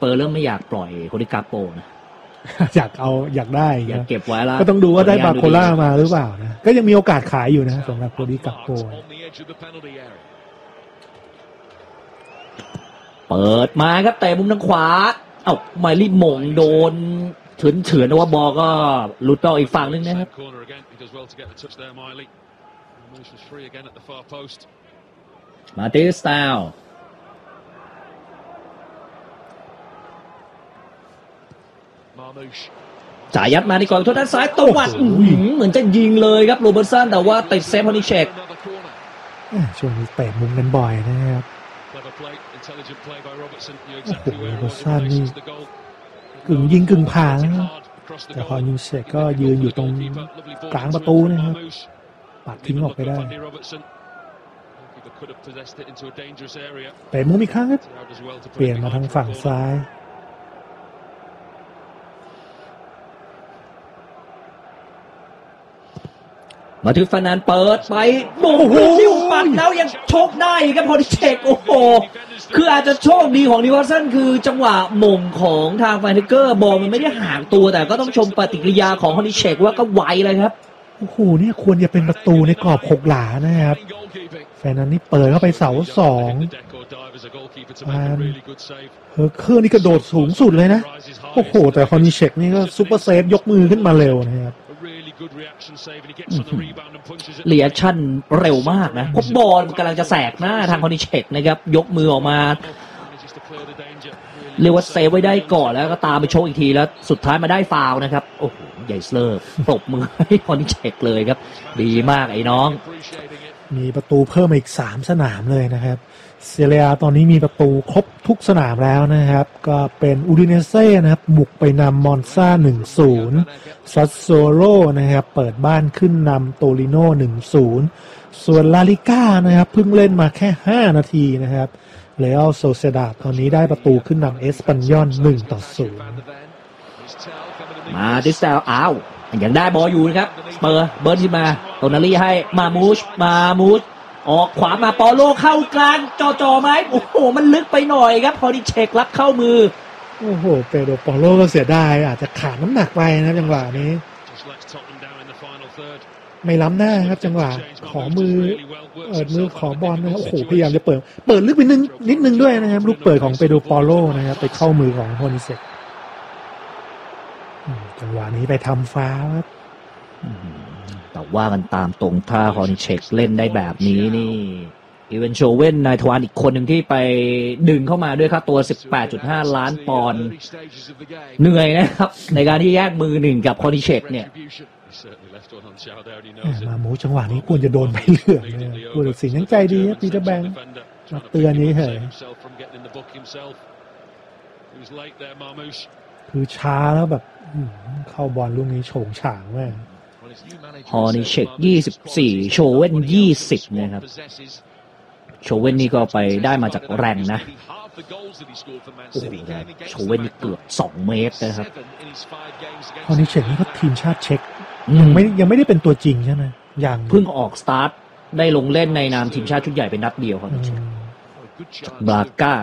เปอร์เริ่มไม่อยากปล่อยโคดิกาโปนะอยากได้อยากเก็บไว้แล้วก็ต้องดูว่าได้บาโคล่ามาหรือเปล่านะก็ยังมีโอกาสขายอยู่นะสำหรับโคดิกาโปเปิดมาครับแต่มุมทางขวาไมลี่หม่งโดนเฉือนนะว่าบอลก็หลุดไปอีกฝั่งนึงนะครับมาติสตาวจ่ายยัดมาในกรอบทางด้านซ้ายตวัดเหมือนจะยิงเลยครับโรเบิร์ตสันแต่ว่าติดเซฟฮอนิเชกช่วงนี้เตะมุมกันบ่อยนะครับโอ้โหโรเบิร์ตสันนี่กึ่งยิงกึ่งผ่านแต่ฮอนิเชกก็ยืนอยู่ตรงกลางประตูนะครับปัดทิ้งออกไปได้เตะมุมอีกครั้งครับเปลี่ยนมาทางฝั่งซ้ายมาถึงฟานันเปิดไปโอ้โหนิ้วปัดแล้วยังโชคได้ครับฮอนิเชกโอ้โหคืออาจจะโชคดีของนิวคาสเซิลคือจังหวะหม่งของทางแฟนเกอร์บอลมันไม่ได้ห่างตัวแต่ก็ต้องชมปฏิกิริยาของฮอนิเชกว่าก็ไวเลยครับโอ้โหเนี่ยควรจะเป็นประตูในกรอบ6หลานะครับแฟนนั้นนี่เปิดเข้าไปเสา2เครื่องนี่กระโดดสูงสุดเลยนะโอ้โหแต่ฮอนิเชกนี่ก็ซุปเปอร์เซฟยกมือขึ้นมาเร็วนะครับเรียชั่นเร็วมากนะพบบอลกำลังจะแสกหน้าทางฮอนิเชกนะครับยกมือออกมาเรียกว่าเซฟไว้ได้ก่อนแล้วก็ตามไปโชว์อีกทีแล้วสุดท้ายมาได้ฟาวล์นะครับโอ้โหใหญ่เลอร์ปรบมือให้ฮอนิเชกเลยครับดีมากไอ้น้องมีประตูเพิ่มอีก3สนามเลยนะครับเซเรียตอนนี้มีประตูครบทุกสนามแล้วนะครับก็เป็นอูดิเนเซ่นะครับบุกไปนำมอนซา 1-0 ซัสโซโรนะครับเปิดบ้านขึ้นนำโตริโน่ 1-0 ส่วนลาลิก้านะครับเพิ่งเล่นมาแค่5นาทีนะครับเรอัลโซเซดาดตอนนี้ได้ประตูขึ้นนำเอสปันยอน 1-0 มาดิสเซลยังได้บอลอยู่นะครับเบิร์นขึ้นมาโตนาลีให้มามูชออกขวามาปอโลเข้ากลางจ่อไหมโอ้โหมันลึกไปหน่อยครับฮอนิเชกรับเข้ามือโอ้โหเปโดรปอโลก็เสียดายอาจจะขาดน้ำหนักไปนะจังหวะนี้ไม่ล้ำหน้าครับจังหวะขอมือขอบอลนะโอ้โหพยายามจะเปิดลึกไปนิดนึงด้วยนะครับลูกเปิดของเปโดรปอโลนะครับไปเข้ามือของฮอนิเชกจังหวะนี้ไปทำฟาวล์ครับแต่ว่ากันตามตรงถ้าฮอนิเชกเล่นได้แบบนี้นี่อีเวนโชเว่นนายทวารอีกคนหนึ่งที่ไปดึงเข้ามาด้วยค่าตัว 18.5 ล้านปอนด์เหนื่อยนะครับในการที่แยกมือหนึ่งกับฮอนิเชกเนี่ยมาหมูจังหวะนี้ควรจะโดนใบเหลืองเลยผู้ตัดสินยังใจดีนะปีเตอร์แบงค์มาเตือนนี้เหรอคือช้าแล้วแบบเข้าบอลลูกนี้โฉงฉางมากฮอนิเชก24โชเว่น20นะครับโชเว่นนี่ก็ไปได้มาจากแรงนะโอ้โหโชเว่นนี่เกือบ2เมตรนะครับฮอนิเชกนี่ก็ทีมชาติเช็กยังไม่ได้เป็นตัวจริงใช่ไหมอย่างเพิ่งออกสตาร์ทได้ลงเล่นในนามทีมชาติชุดใหญ่เป็นนัดเดียวฮอนิเชกบราก้า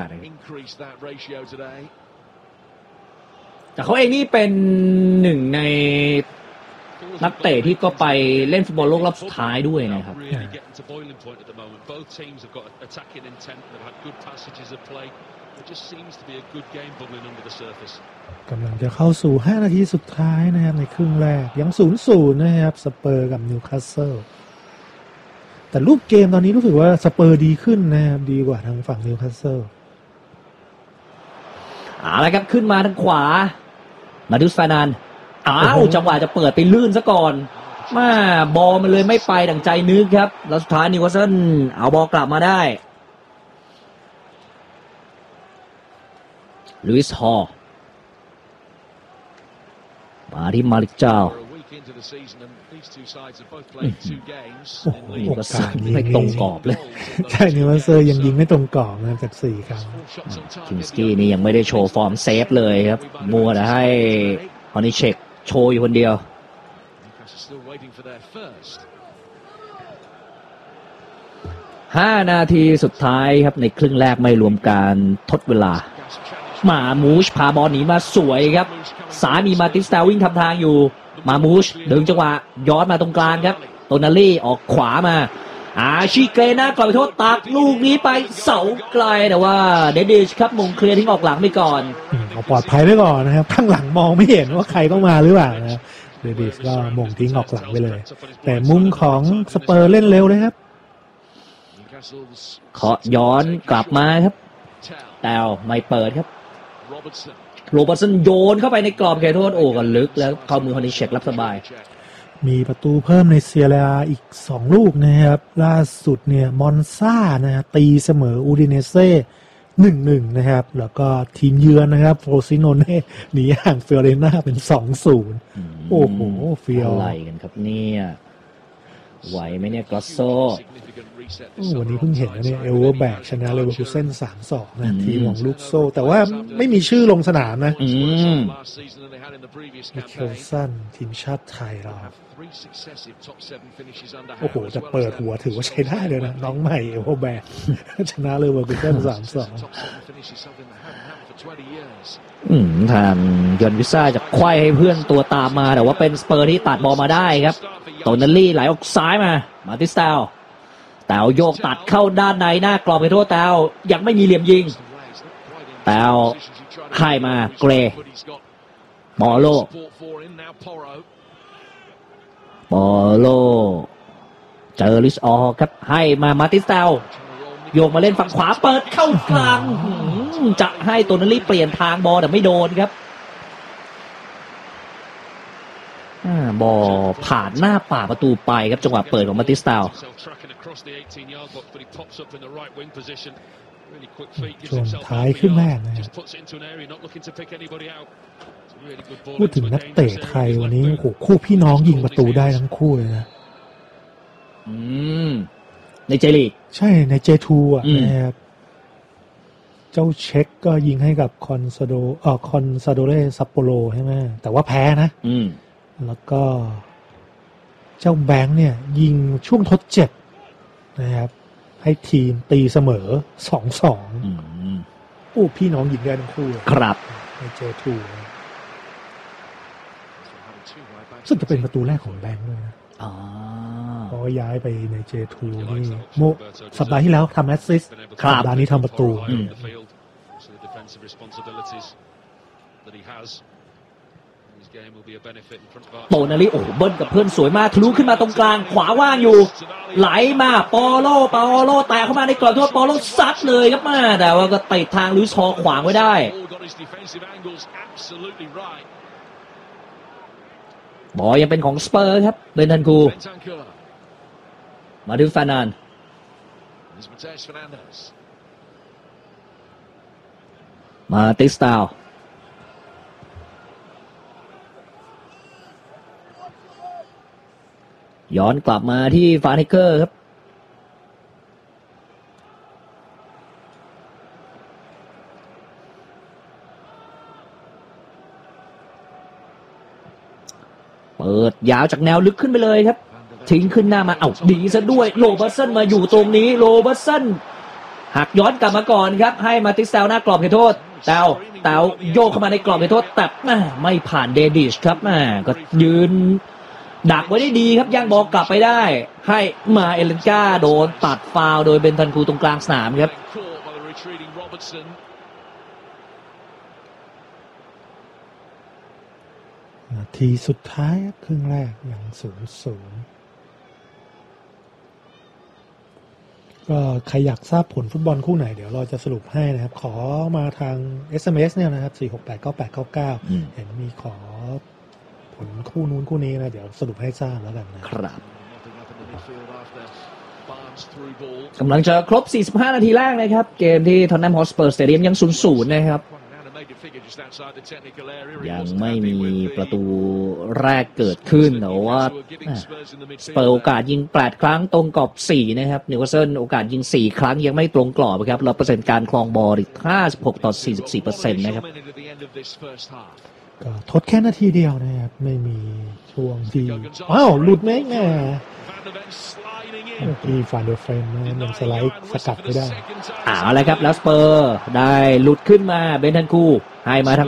แต่เขาเองนี่เป็นหนึ่งในนักเตะที่ก็ไปเล่นฟุตบอลโลกรอบสุดท้ายด้วยนะครับกำลังจะเข้าสู่5นาทีสุดท้ายนะครับในครึ่งแรกยัง 0-0 นะครับสเปอร์กับนิวคาสเซิลแต่รูปเกมตอนนี้รู้สึกว่าสเปอร์ดีขึ้นนะครับดีกว่าทางฝั่งนิวคาสเซิลอะไรครับขึ้นมาทางขวามาดูสฟานันจังหวะจะเปิดไปลื่นซะก่อนมาบอลมันเลยไม่ไปดั่งใจนึกครับแล้วสุดท้ายนิวคาสเซิลเอาบอลกลับมาได้ลุยส์ฮอลมาที่มาริกเจ้าโอกาสไม่ตรงกรอบเลยใช่นิวคาสเซิลยังยิงไม่ตรงกรอบนะจาก4ครั้งคิมสกี้นี่ยังไม่ได้โชว์ฟอร์มเซฟเลยครับมัวแต่ให้ฮอนิเชกโชว์อยู่คนเดียว5นาทีสุดท้ายครับในครึ่งแรกไม่รวมการทดเวลามามูชพาบอลหนีมาสวยครับสายมีมาติสเตลวิ่งทำทางอยู่มามูชดึงจังหวะย้อนมาตรงกลางครับโตนาลี่ออกขวามาอาชิเกน่ากลับไปโทษตักลูกนี้ไปเสาไกลแต่ว่าเดดิชครับมงเคลียร์ทิ้งออกหลังไปก่อนเอาปลอดภัยไว้ก่อนนะครับข้างหลังมองไม่เห็นว่าใครต้องมาหรือเปล่านะเดดิชก็มงทิ้งออกหลังไปเลยแต่มุมของสเปอร์เล่นเร็วเลยครับเคาะย้อนกลับมาครับแต่ไม่เปิดครับโรเบิร์ตสันโยนเข้าไปในกรอบเขตโทษโอ้ก็ลึกแล้วเข้ามือคนนี้เช็ครับสบายมีประตูเพิ่มในเซียร่าอีก2ลูกนะครับล่าสุดเนี่ยมอนซ่านะตีเสมออูดิเนเซ่ 1-1 นะครับแล้วก็ทีมเยือนนะครับโฟซิโนเน่หนีห่างเฟเรน่าเป็น 2-0 โอ้โหเฟียวอะไรกันครับเนี่ยไหวไหมเนี่ยกรอสโซวันนี้เพิ่งเห็นนะเนี่ยเอลเวอร์แบกชนะเลเวอร์คูเซ่น 3-2 นะทีมของลูกโซ่แต่ว่าไม่มีชื่อลงสนามนะมิเคลสันทีมชาติไทยเราโอ้โหจะเปิดหัวถือว่าใช้ได้เลยนะน้องใหม่เอลเวอร์แบกชนะเลเวอร์คูเซ่น 3-2 ทางยอนวิซ่าจะไขว้ให้เพื่อนตัวตามมาแต่ว่าเป็นสเปอร์ที่ตัดบอลมาได้ครับโตนาลี่ไหลออกซ้ายมาติสเตลแต่โยกตัดเข้าด้านในหน้ากรอบไปโทษแต่ยังไม่มีเหลี่ยมยิงแต่ให้มาเกรบอโลเจอลิสออครับให้มาติสเตลโยกมาเล่นฝั่งขวาเปิดเข้ากลางจะให้โตนาลี่เปลี่ยนทางบอลแต่ไม่โดนครับบอลผ่านหน้าป่าประตูไปครับจังหวะเปิดของมาติสเตลช่วงท้ายขึ้นแรกนะพูดถึงนักเตะไทยวันนี้โอ้โหคู่พี่น้องยิงประตูได้ทั้งคู่เลยนะในเจลีกใช่ใน J2 อ่ะนะครับเจ้าเช็คก็ยิงให้กับคอนซาโดเรซัปโปโรใช่ไหมแต่ว่าแพ้นะแล้วก็เจ้าแบงค์เนี่ยยิงช่วงทดเจ็บนะครับให้ทีมตีเสมอ 2-2 โอ้พี่น้องยิงได้ทั้งคู่ครับใน J2 ซึ่งจะเป็นประตูแรกของแบงค์เลยนะพอย้ายไปใน J2 นี่สัปดาห์ที่แล้วทำแอสซิสต์สัปดาห์นี้ทำประตูโตนาลีโอ้เบิ้ลกับเพื่อนสวยมากทะลุขึ้นมาตรงกลางขวาว่างอยู่ไหลมาปอโลแตะเข้ามาในกรอบโทษปอโลซัดเลยครับมาแต่ว่าก็ติดทางลุยส์ฮอขวางไว้ได้บอลยังเป็นของสเปอร์ครับเบนทันคูมาดูฟานานมาติสตาลย้อนกลับมาที่ฟาเนเกอร์ครับเปิดยาวจากแนวลึกขึ้นไปเลยครับทิ้งขึ้นหน้ามาดีซะด้วยโรเบิร์ตสันมาอยู่ตรงนี้โรเบิร์ตสันหักย้อนกลับมาก่อนครับให้มาติสเตลหน้ากรอบเขตโทษแต่โยกเข้ามาในกรอบเขตโทษแต่ไม่ผ่านเดดิชครับก็ยืนดักไว้ได้ดีครับย่างบอลกลับไปได้ให้มาเอเลนกาโดนตัดฟาวล์โดยเบนทันคูตรงกลางสนามครับนาทีสุดท้ายครึ่งแรกอย่าง0-0ก็ใครอยากทราบผลฟุตบอลคู่ไหนเดี๋ยวเราจะสรุปให้นะครับขอมาทาง SMS เนี่ยนะครับ4689899เห็นมีขอผลคู่นู้นคู่นี้นะเดี๋ยวสรุปให้ทราบแล้วกันนะครับกำลังจะครบ45นาทีแรกนะครับเกมที่ท็อตแนมฮอตสเปอร์สเตเดียมยัง 0-0 นะครับยังไม่มีประตูแรกเกิดขึ้นแต่ว่าสเปอร์โอกาสยิง8ครั้งตรงกรอบ4นะครับนิวคาสเซิลโอกาสยิง4ครั้งยังไม่ตรงกรอบครับแล้วเปอร์เซ็นต์การครองบอล56-44%นะครับก็ทดแค่นาทีเดียวนะครับไม่มีช่วงที่หลุดไหมแม่ที่ฟานเดอร์เฟนนะยังสไลด์สกัดไม่ได้เอาละครับแล้วสเปอร์ได้หลุดขึ้นมาเบนทันคูให้มาทาง